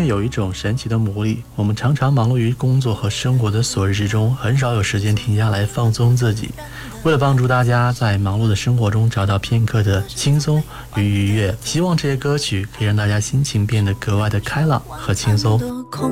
有一种神奇的魔力，我们常常忙碌于工作和生活的琐事之中，很少有时间停下来放松自己。为了帮助大家在忙碌的生活中找到片刻的轻松与愉悦，希望这些歌曲可以让大家心情变得格外的开朗和轻松。